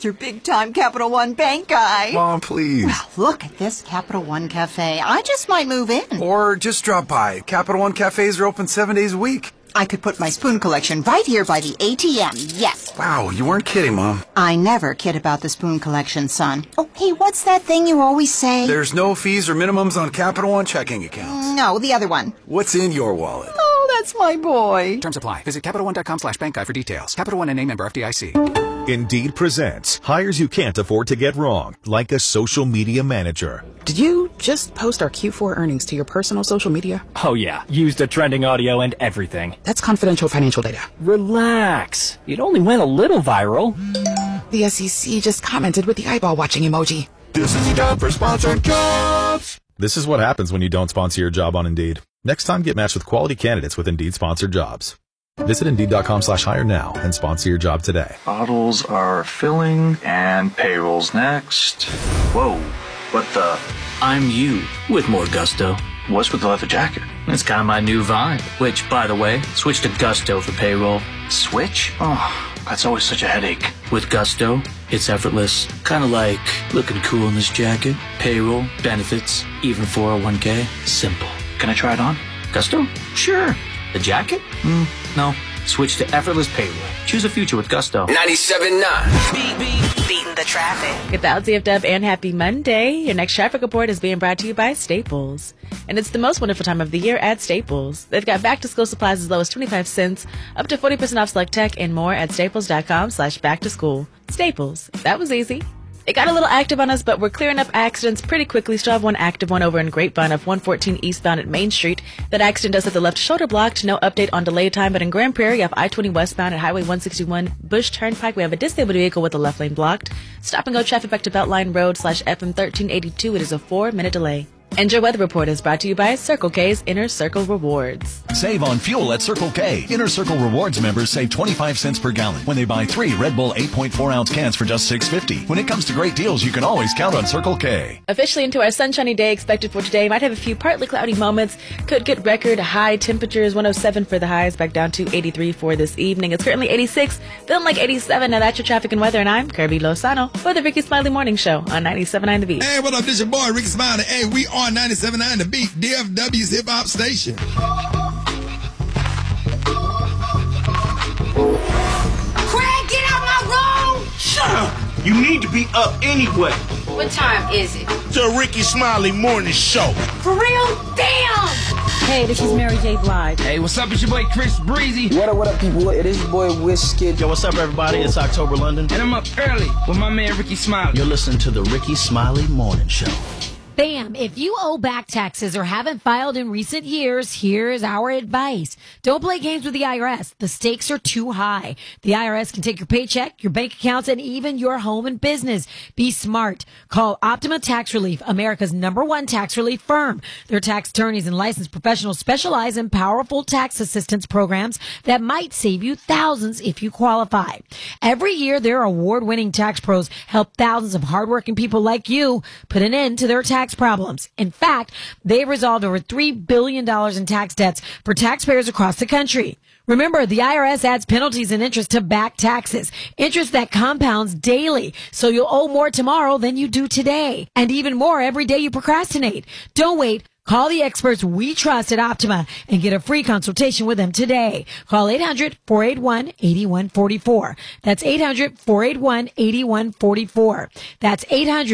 Mr. Big-Time Capital One Bank guy. Mom, please. Well, look at this Capital One Cafe. I just might move in. Or just drop by. Capital One cafes are open 7 days a week. I could put my spoon collection right here by the ATM, yes. Wow, you weren't kidding, Mom. I never kid about the spoon collection, son. Oh, hey, what's that thing you always say? There's no fees or minimums on Capital One checking accounts. No, the other one. What's in your wallet? Oh, that's my boy. Terms apply. Visit CapitalOne.com/bank guide for details. Capital One NA, member FDIC. Indeed presents hires you can't afford to get wrong, like a social media manager. Did you just post our Q4 earnings to your personal social media? Oh yeah, used the trending audio and everything. That's confidential financial data. Relax. It only went a little viral. The SEC just commented with the eyeball watching emoji. This is the time for sponsored jobs. This is what happens when you don't sponsor your job on Indeed. Next time, get matched with quality candidates with Indeed sponsored jobs. Visit Indeed.com/hire now and sponsor your job today. Bottles are filling and payroll's next. Whoa, what the? I'm you with more gusto. What's with the leather jacket? It's kind of my new vibe. Which, by the way, switch to Gusto for payroll. Switch? Oh, that's always such a headache. With Gusto, it's effortless. Kind of like looking cool in this jacket. Payroll, benefits, even 401k. Simple. Can I try it on? Gusto? Sure. The jacket? No. Switch to effortless payroll. Choose a future with Gusto. 97.9. Beating the traffic. Get the LTF and happy Monday. Your next traffic report is being brought to you by Staples. And it's the most wonderful time of the year at Staples. They've got back-to-school supplies as low as 25 cents, up to 40% off select tech, and more at staples.com/back-to-school. Staples. That was easy. It got a little active on us, but we're clearing up accidents pretty quickly. Still have one active one over in Grapevine of 114 eastbound at Main Street. That accident does have the left shoulder blocked. No update on delay time, but in Grand Prairie off I-20 westbound at Highway 161 Bush Turnpike, we have a disabled vehicle with the left lane blocked. Stop and go traffic back to Beltline Road /FM 1382. It is a 4-minute delay. And your weather report is brought to you by Circle K's Inner Circle Rewards. Save on fuel at Circle K. Inner Circle Rewards members save 25 cents per gallon when they buy 3 Red Bull 8.4-ounce cans for just $6.50. When it comes to great deals, you can always count on Circle K. Officially into our sunshiny day expected for today. Might have a few partly cloudy moments. Could get record high temperatures, 107 for the highs, back down to 83 for this evening. It's currently 86, feeling like 87. Now that's your traffic and weather, and I'm Kirby Lozano for the Ricky Smiley Morning Show on 97.9 The Beat. Hey, what up? This your boy, Ricky Smiley. Hey, we are 97.9 The Beat, DFW's hip hop station. Craig, get out my room! Shut up! You need to be up anyway. What time is it? The Ricky Smiley Morning Show. For real? Damn! Hey, this is Mary J. Blige. Hey, what's up? It's your boy Chris Breezy. What up, people? It is your boy Wizkid. Yo, what's up, everybody? It's October London. And I'm up early with my man Ricky Smiley. You're listening to the Ricky Smiley Morning Show. Bam! If you owe back taxes or haven't filed in recent years, here's our advice. Don't play games with the IRS. The stakes are too high. The IRS can take your paycheck, your bank accounts, and even your home and business. Be smart. Call Optima Tax Relief, America's #1 tax relief firm. Their tax attorneys and licensed professionals specialize in powerful tax assistance programs that might save you thousands if you qualify. Every year, their award-winning tax pros help thousands of hardworking people like you put an end to their tax problems. In fact, they've resolved over $3 billion in tax debts for taxpayers across the country. Remember, the IRS adds penalties and interest to back taxes, interest that compounds daily, so you'll owe more tomorrow than you do today, and even more every day you procrastinate. Don't wait. Call the experts we trust at Optima and get a free consultation with them today. Call 800-481-8144. That's 800-481-8144. That's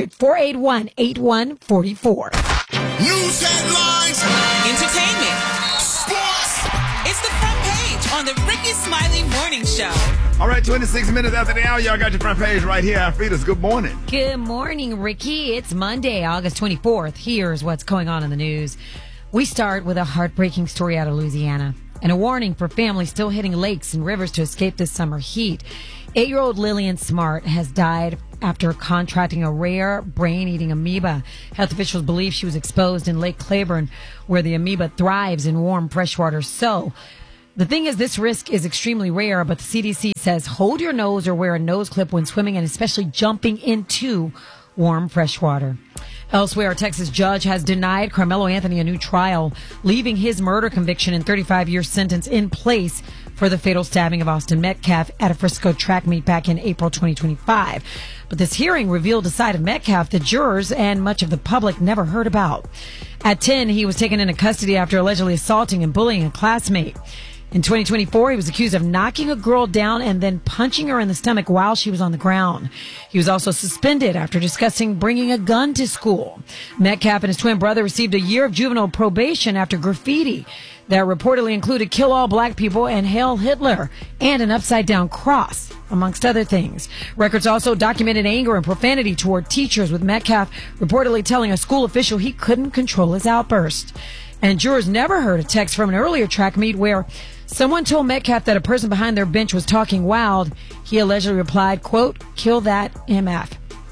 800-481-8144. News headlines. Entertainment. Sports. It's the front page on the Ricky Smiley Morning Show. All right, 26 minutes after the hour, y'all got your front page right here. Alfreda's good morning. Good morning, Ricky. It's Monday, August 24th. Here's what's going on in the news. We start with a heartbreaking story out of Louisiana and a warning for families still hitting lakes and rivers to escape this summer heat. 8-year-old Lillian Smart has died after contracting a rare brain-eating amoeba. Health officials believe she was exposed in Lake Claiborne, where the amoeba thrives in warm freshwater. So, the thing is, this risk is extremely rare, but the CDC says hold your nose or wear a nose clip when swimming and especially jumping into warm freshwater. Elsewhere, a Texas judge has denied Carmelo Anthony a new trial, leaving his murder conviction and 35-year sentence in place for the fatal stabbing of Austin Metcalf at a Frisco track meet back in April 2025. But this hearing revealed a side of Metcalf that jurors and much of the public never heard about. At 10, he was taken into custody after allegedly assaulting and bullying a classmate. In 2024, he was accused of knocking a girl down and then punching her in the stomach while she was on the ground. He was also suspended after discussing bringing a gun to school. Metcalf and his twin brother received a year of juvenile probation after graffiti that reportedly included "Kill all black people" and "Hail Hitler" and an upside-down cross, amongst other things. Records also documented anger and profanity toward teachers, with Metcalf reportedly telling a school official he couldn't control his outburst. And jurors never heard a text from an earlier track meet where someone told Metcalf that a person behind their bench was talking wild. He allegedly replied, quote, "Kill that MF."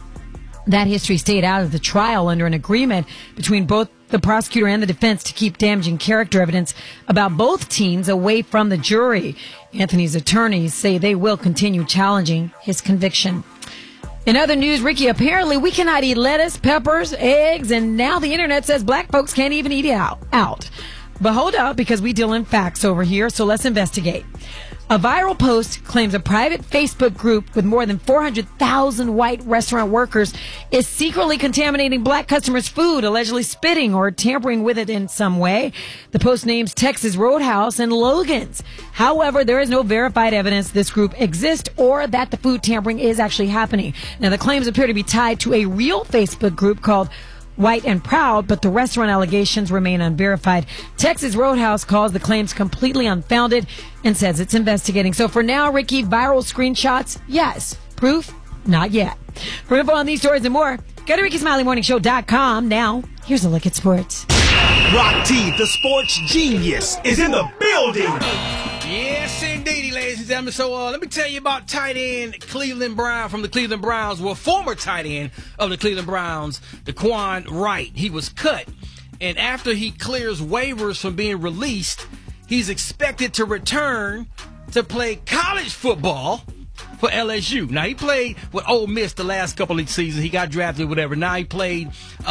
That history stayed out of the trial under an agreement between both the prosecutor and the defense to keep damaging character evidence about both teams away from the jury. Anthony's attorneys say they will continue challenging his conviction. In other news, Ricky, apparently we cannot eat lettuce, peppers, eggs, and now the internet says black folks can't even eat it out. But hold up, because we deal in facts over here, so let's investigate. A viral post claims a private Facebook group with more than 400,000 white restaurant workers is secretly contaminating black customers' food, allegedly spitting or tampering with it in some way. The post names Texas Roadhouse and Logan's. However, there is no verified evidence this group exists or that the food tampering is actually happening. Now, the claims appear to be tied to a real Facebook group called White and Proud, but the restaurant allegations remain unverified. Texas Roadhouse calls the claims completely unfounded and says it's investigating. So for now, Ricky, viral screenshots, yes. Proof, not yet. For info on these stories and more, go to RickySmileyMorningShow.com. Now, here's a look at sports. Rock T, the sports genius, is in the building. Yes, indeedy, ladies and gentlemen. So let me tell you about tight end Cleveland Brown from the Cleveland Browns. Well, former tight end of the Cleveland Browns, DeQuan Wright. He was cut, and after he clears waivers from being released, he's expected to return to play college football for LSU. Now, he played with Ole Miss the last couple of seasons. He got drafted, whatever. Now he played.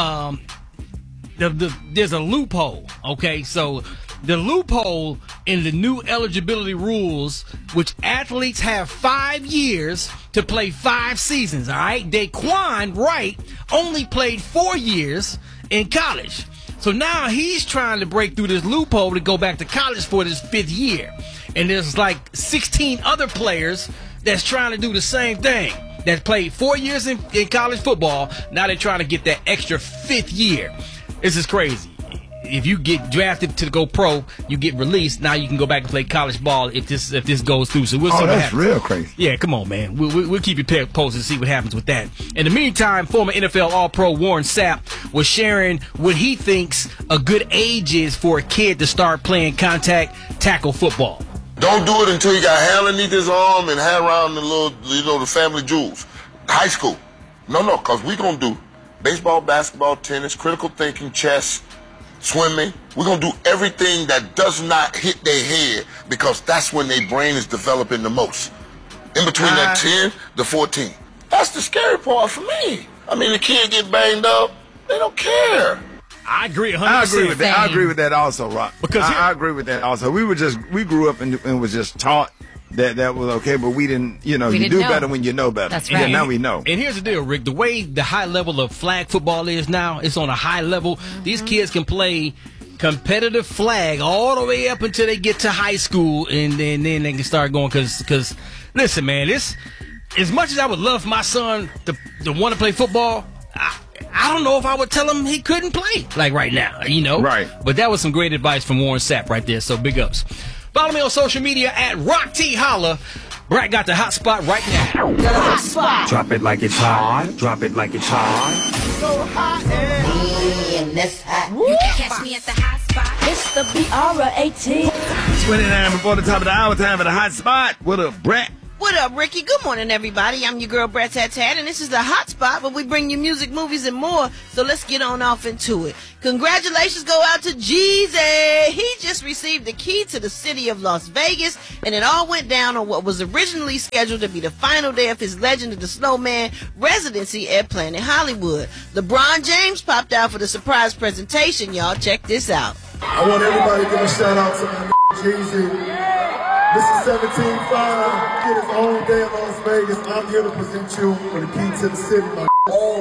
There's a loophole, okay? So the loophole in the new eligibility rules, which athletes have 5 years to play 5 seasons, all right? DeQuan Wright only played 4 years in college. So now he's trying to break through this loophole to go back to college for this 5th year. And there's like 16 other players that's trying to do the same thing, that played 4 years in college football. Now they're trying to get that extra 5th year. This is crazy. If you get drafted to go pro, you get released. Now you can go back and play college ball if this goes through. So we'll see what happens. Oh, that's real crazy. Yeah, come on, man. We'll keep you posted and see what happens with that. In the meantime, former NFL All-Pro Warren Sapp was sharing what he thinks a good age is for a kid to start playing contact tackle football. Don't do it until you got hand underneath his arm and hand around the little, the family jewels. High school. No, because we going to do baseball, basketball, tennis, critical thinking, chess, swimming. We're going to do everything that does not hit their head, because that's when their brain is developing the most. In between that 10 to 14. That's the scary part for me. I mean, the kid get banged up, they don't care. I agree 100%. I agree with that. I agree with that also, Rock. Because I agree with that also. We grew up and was just taught that was okay, but we didn't, you do better when you know better. That's right. Yeah, now we know. And here's the deal, Rick. The way the high level of flag football is now, it's on a high level. These kids can play competitive flag all the way up until they get to high school, and then they can start going. Because listen, man, this, as much as I would love my son to want to play football, I don't know if I would tell him he couldn't play like right now, Right. But that was some great advice from Warren Sapp right there, so big ups. Follow me on social media at Rock T Holla. Brad got the hot spot right now. The hot spot. Drop it like it's hot. Drop it like it's hot. So hot and this hot. You can catch me at the hot spot. It's the BR18. 29 before the top of the hour, time for the hot spot. What up, Brad? What up, Ricky? Good morning, everybody. I'm your girl, Brett Tat Tat, and this is the Hot Spot where we bring you music, movies, and more. So let's get on off into it. Congratulations go out to Jeezy. He just received the key to the city of Las Vegas, and it all went down on what was originally scheduled to be the final day of his Legend of the Snowman residency at Planet Hollywood. LeBron James popped out for the surprise presentation, y'all. Check this out. I want everybody to give a shout out to my Jeezy. This is 17-5. Get his own day in Las Vegas. I'm here to present you with the key to the city, my. Oh,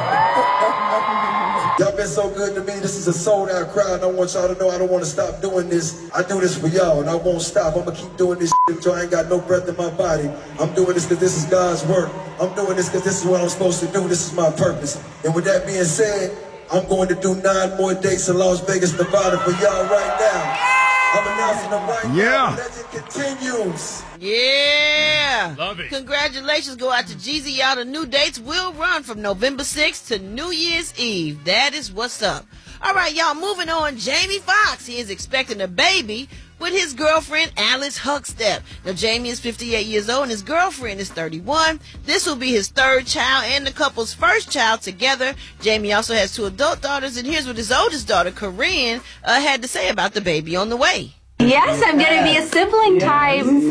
wow. Y'all been so good to me. This is a sold-out crowd, and I want y'all to know I don't want to stop doing this. I do this for y'all, and I won't stop. I'm going to keep doing this shit until I ain't got no breath in my body. I'm doing this because this is God's work. I'm doing this because this is what I'm supposed to do. This is my purpose. And with that being said, I'm going to do 9 more dates in Las Vegas, Nevada for y'all right now. I'm announcing them right now. Legend continues. Yeah. Love it. Congratulations go out to Jeezy. Y'all, the new dates will run from November 6th to New Year's Eve. That is what's up. All right, y'all, moving on. Jamie Foxx, he is expecting a baby with his girlfriend, Alice Huckstep. Now, Jamie is 58 years old, and his girlfriend is 31. This will be his 3rd child and the couple's 1st child together. Jamie also has 2 adult daughters, and here's what his oldest daughter, Corinne, had to say about the baby on the way. Yes, I'm going to be a sibling times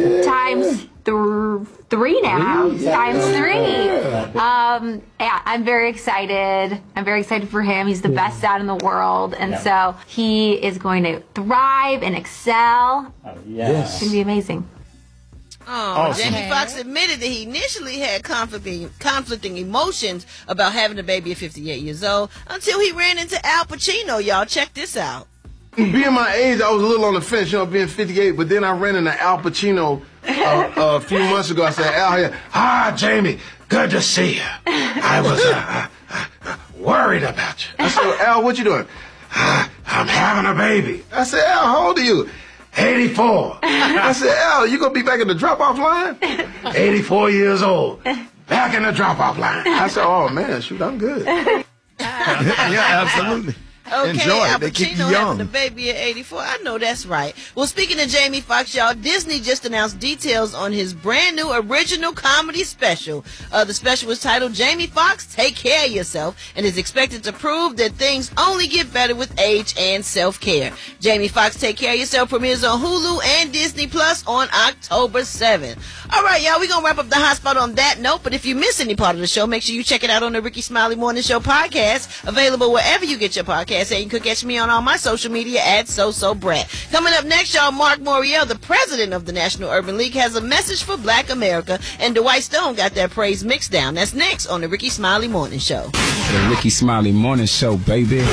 3 now. Times 3. Yeah, I'm very excited. I'm very excited for him. He's the best dad in the world. And so he is going to thrive and excel. It's going to be amazing. Awesome. Jamie Foxx admitted that he initially had conflicting emotions about having a baby at 58 years old until he ran into Al Pacino. Y'all, check this out. Being my age, I was a little on the fence, being 58, but then I ran into Al Pacino a few months ago. I said, Al, Hi, Jamie. Good to see you. I was worried about you. I said, Al, what you doing? I'm having a baby. I said, Al, how old are you? 84. I said, Al, you gonna be back in the drop-off line? 84 years old. Back in the drop-off line. I said, oh, man, shoot, I'm good. Yeah, absolutely. Okay, enjoy Al it. They keep you Pacino young. having a baby at 84. I know that's right. Well, speaking of Jamie Foxx, y'all, Disney just announced details on his brand new original comedy special. The special was titled Jamie Foxx, Take Care of Yourself, and is expected to prove that things only get better with age and self-care. Jamie Foxx, Take Care of Yourself premieres on Hulu and Disney Plus on October 7th. All right, y'all, we're going to wrap up the hot spot on that note, but if you miss any part of the show, make sure you check it out on the Ricky Smiley Morning Show podcast, available wherever you get your podcast. And you can catch me on all my social media at SoSoBrat. Coming up next, y'all, Mark Morial, the president of the National Urban League, has a message for Black America, and Dwight Stone got that praise mixed down. That's next on the Ricky Smiley Morning Show. The Ricky Smiley Morning Show, baby.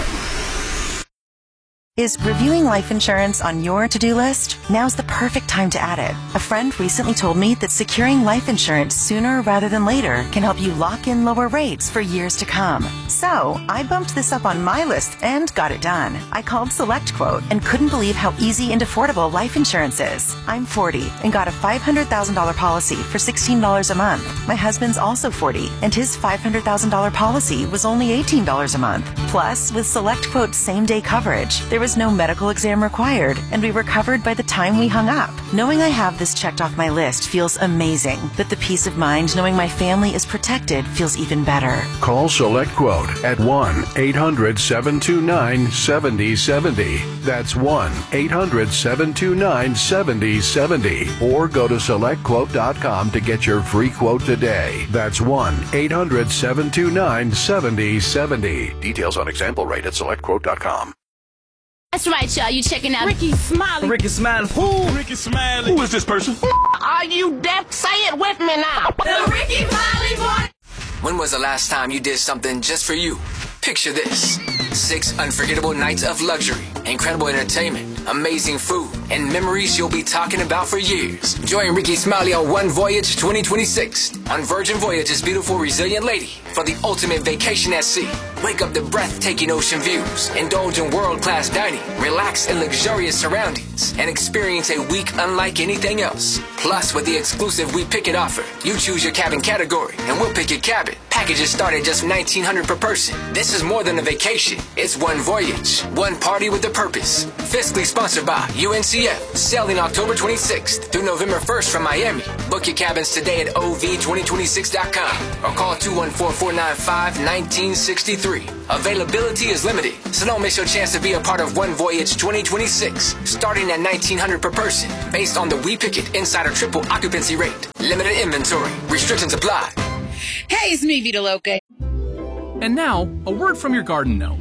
Is reviewing life insurance on your to-do list? Now's the perfect time to add it. A friend recently told me that securing life insurance sooner rather than later can help you lock in lower rates for years to come. So, I bumped this up on my list and got it done. I called SelectQuote and couldn't believe how easy and affordable life insurance is. I'm 40 and got a $500,000 policy for $16 a month. My husband's also 40 and his $500,000 policy was only $18 a month. Plus, with SelectQuote's same-day coverage, there was no medical exam required, and we were covered by the time we hung up. Knowing I have this checked off my list feels amazing, but the peace of mind knowing my family is protected feels even better. Call SelectQuote at 1-800-729-7070. That's 1-800-729-7070. Or go to SelectQuote.com to get your free quote today. That's 1-800-729-7070. Details on example rate at SelectQuote.com. That's right, y'all. You checking out Ricky Smiley. Ricky Smiley. Who? Ricky Smiley. Who is this person? Are you deaf? Say it with me now. The Ricky Smiley Morning. When was the last time you did something just for you? Picture this. 6 unforgettable nights of luxury, incredible entertainment, amazing food, and memories you'll be talking about for years. Join Ricky Smiley on One Voyage 2026 on Virgin Voyage's beautiful, resilient lady for the ultimate vacation at sea. Wake up to breathtaking ocean views, indulge in world-class dining, relax in luxurious surroundings, and experience a week unlike anything else. Plus, with the exclusive We Pick It offer, you choose your cabin category, and we'll pick your cabin. Packages start at just $1,900 per person. This is more than a vacation. It's one voyage, one party with a purpose. Fiscally sponsored by UNCF. Sailing October 26th through November 1st from Miami. Book your cabins today at OV2026.com or call 214-495-1963. Availability is limited, so don't miss your chance to be a part of One Voyage 2026, starting at $1,900 per person, based on the We Pick It Insider Triple Occupancy Rate. Limited inventory. Restrictions apply. Hey, it's me, Vita Loca. And now, a word from your garden gnome.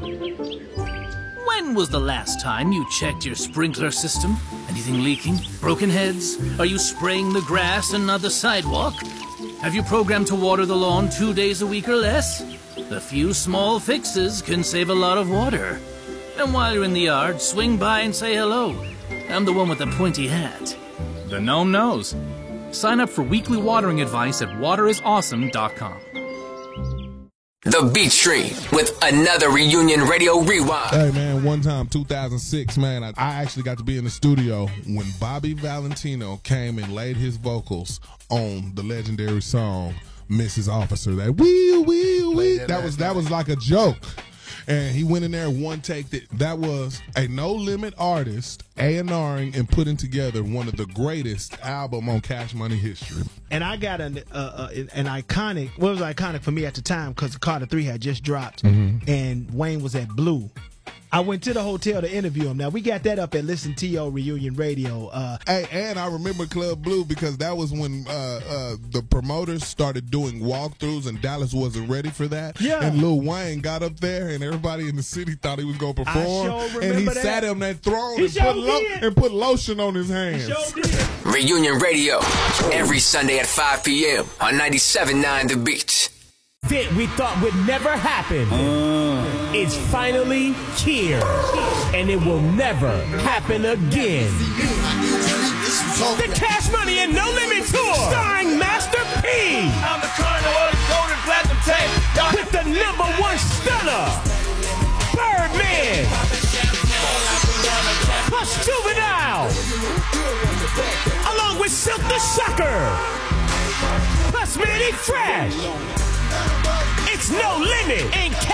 When was the last time you checked your sprinkler system? Anything leaking? Broken heads? Are you spraying the grass and not the sidewalk? Have you programmed to water the lawn 2 days a week or less? A few small fixes can save a lot of water. And while you're in the yard, swing by and say hello. I'm the one with the pointy hat. The gnome knows. Sign up for weekly watering advice at waterisawesome.com. The Beat Stream with another Reunion Radio Rewind. Hey, man, one time, 2006, man, I actually got to be in the studio when Bobby Valentino came and laid his vocals on the legendary song, Mrs. Officer. That wee. That was like a joke. And he went in there one take. That was a No Limit artist A&Ring and putting together one of the greatest album on Cash Money history. And I got an iconic. What was iconic for me at the time because Carter 3 had just dropped, and Wayne was at Blue. I went to the hotel to interview him. Now, we got that up at Listen to Reunion Radio. Hey, and I remember Club Blue because that was when the promoters started doing walkthroughs and Dallas wasn't ready for that. Yeah. And Lil Wayne got up there and everybody in the city thought he was going to perform. And he sat on that throne and put lotion on his hands. Reunion Radio, every Sunday at 5 p.m. on 97.9 The Beat. That we thought would never happen. It's finally here. And it will never happen again. The Cash Money and No Limit Tour, starring Master P. I'm the Colonel of the Golden Platinum Tape. With the #1 stunner, Birdman. Plus Juvenile. Along with Silk the Shocker. Plus Manny Fresh. It's No Limit in